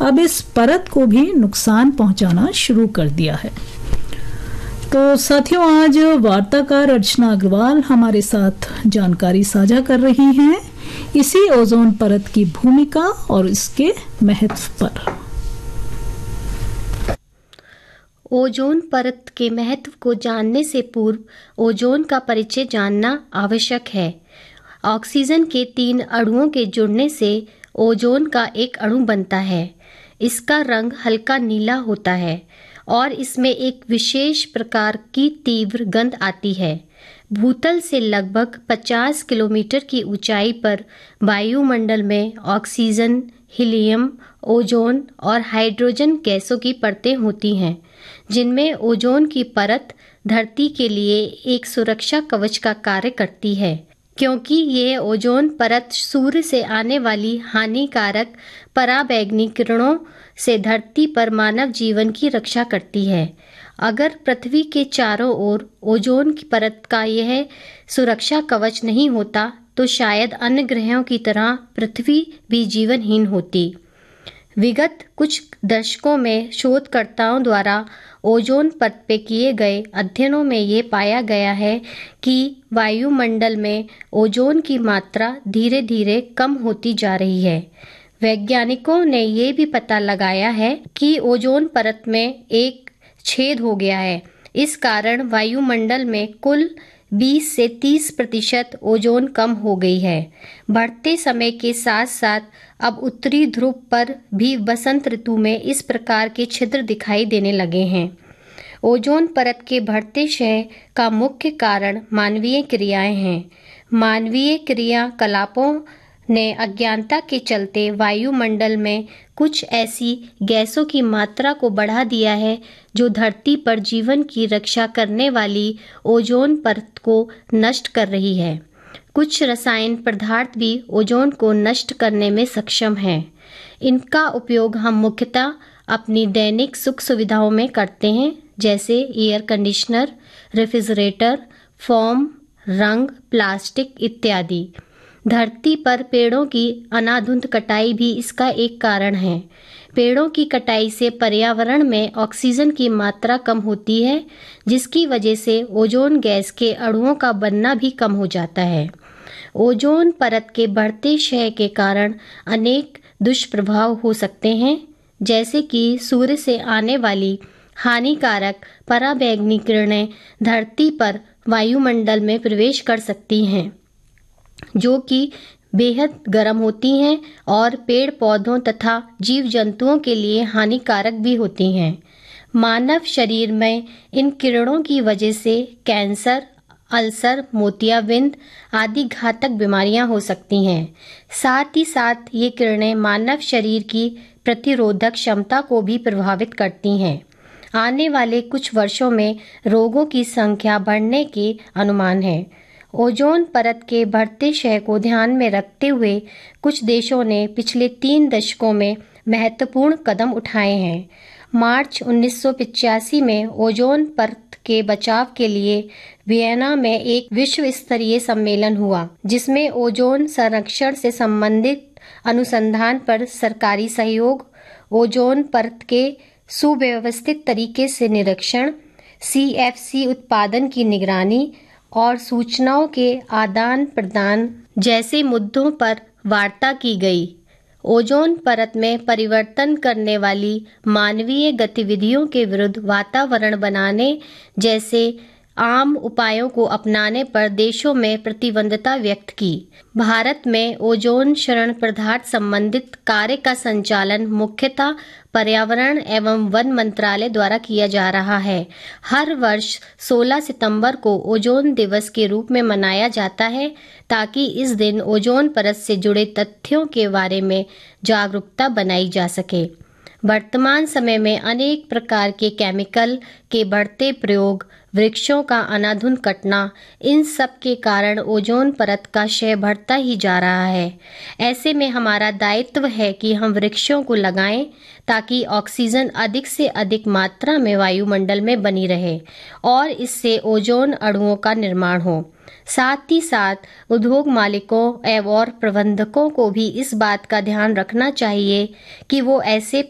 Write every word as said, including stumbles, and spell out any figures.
अब इस परत को भी नुकसान पहुंचाना शुरू कर दिया है। तो साथियों, आज वार्ताकार अर्चना अग्रवाल हमारे साथ जानकारी साझा कर रही हैं इसी ओजोन परत की भूमिका और इसके महत्व पर। ओजोन परत के महत्व को जानने से पूर्व ओजोन का परिचय जानना आवश्यक है। ऑक्सीजन के तीन अणुओं के जुड़ने से ओजोन का एक अणु बनता है। इसका रंग हल्का नीला होता है और इसमें एक विशेष प्रकार की तीव्र गंध आती है। भूतल से लगभग पचास किलोमीटर की ऊंचाई पर वायुमंडल में ऑक्सीजन, हीलियम, ओजोन और हाइड्रोजन गैसों की परतें होती हैं, जिनमें ओजोन की परत धरती के लिए एक सुरक्षा कवच का कार्य करती है, क्योंकि यह ओजोन परत सूर्य से आने वाली हानिकारक पराबैंगनी किरणों से धरती पर मानव जीवन की रक्षा करती है। अगर पृथ्वी के चारों ओर ओजोन की परत का यह सुरक्षा कवच नहीं होता तो शायद अन्य ग्रहों की तरह पृथ्वी भी जीवनहीन होती। विगत कुछ दशकों में शोधकर्ताओं द्वारा ओजोन परत पे किए गए अध्ययनों में ये पाया गया है कि वायुमंडल में ओजोन की मात्रा धीरे धीरे कम होती जा रही है। वैज्ञानिकों ने ये भी पता लगाया है कि ओजोन परत में एक छेद हो गया है। इस कारण वायुमंडल में कुल बीस से तीस प्रतिशत ओजोन कम हो गई है। बढ़ते समय के साथ साथ अब उत्तरी ध्रुव पर भी वसंत ऋतु में इस प्रकार के छिद्र दिखाई देने लगे हैं। ओजोन परत के बढ़ते क्षय का मुख्य कारण मानवीय क्रियाएं हैं। मानवीय क्रियाकलापों ने अज्ञानता के चलते वायुमंडल में कुछ ऐसी गैसों की मात्रा को बढ़ा दिया है जो धरती पर जीवन की रक्षा करने वाली ओजोन परत को नष्ट कर रही है। कुछ रसायन पदार्थ भी ओजोन को नष्ट करने में सक्षम हैं। इनका उपयोग हम मुख्यतः अपनी दैनिक सुख सुविधाओं में करते हैं, जैसे एयर कंडीशनर, रेफ्रिजरेटर, फोम, रंग, प्लास्टिक इत्यादि। धरती पर पेड़ों की अनाधुंध कटाई भी इसका एक कारण है। पेड़ों की कटाई से पर्यावरण में ऑक्सीजन की मात्रा कम होती है, जिसकी वजह से ओजोन गैस के अणुओं का बनना भी कम हो जाता है। ओजोन परत के बढ़ते क्षय के कारण अनेक दुष्प्रभाव हो सकते हैं, जैसे कि सूर्य से आने वाली हानिकारक पराबैंगनी किरणें धरती पर वायुमंडल में प्रवेश कर सकती हैं, जो कि बेहद गर्म होती हैं और पेड़ पौधों तथा जीव जंतुओं के लिए हानिकारक भी होती हैं। मानव शरीर में इन किरणों की वजह से कैंसर, अल्सर, मोतियाबिंद आदि घातक बीमारियां हो सकती हैं। साथ ही साथ ये किरणें मानव शरीर की प्रतिरोधक क्षमता को भी प्रभावित करती हैं। आने वाले कुछ वर्षों में रोगों की संख्या बढ़ने के अनुमान है। ओजोन परत के बढ़ते क्षय को ध्यान में रखते हुए कुछ देशों ने पिछले तीन दशकों में महत्वपूर्ण कदम उठाए हैं। मार्च उन्नीस सौ पिचासी में ओजोन परत के बचाव के लिए वियना में एक विश्व स्तरीय सम्मेलन हुआ, जिसमें ओजोन संरक्षण से संबंधित अनुसंधान पर सरकारी सहयोग, ओजोन परत के सुव्यवस्थित तरीके से निरीक्षण, सी एफ सी उत्पादन की निगरानी और सूचनाओं के आदान प्रदान जैसे मुद्दों पर वार्ता की गई। ओजोन परत में परिवर्तन करने वाली मानवीय गतिविधियों के विरुद्ध वातावरण बनाने जैसे आम उपायों को अपनाने पर देशों में प्रतिबद्धता व्यक्त की। भारत में ओजोन क्षरण पदार्थ संबंधित कार्य का संचालन मुख्यतः पर्यावरण एवं वन मंत्रालय द्वारा किया जा रहा है। हर वर्ष सोलह सितंबर को ओजोन दिवस के रूप में मनाया जाता है, ताकि इस दिन ओजोन परत से जुड़े तथ्यों के बारे में जागरूकता बनाई जा सके। वर्तमान समय में अनेक प्रकार के केमिकल के बढ़ते प्रयोग, वृक्षों का अनाधुंध कटना, इन सब के कारण ओजोन परत का क्षय बढ़ता ही जा रहा है। ऐसे में हमारा दायित्व है कि हम वृक्षों को लगाएं, ताकि ऑक्सीजन अधिक से अधिक मात्रा में वायुमंडल में बनी रहे और इससे ओजोन अणुओं का निर्माण हो। साथ ही साथ उद्योग मालिकों एवं प्रबंधकों को भी इस बात का ध्यान रखना चाहिए कि वो ऐसे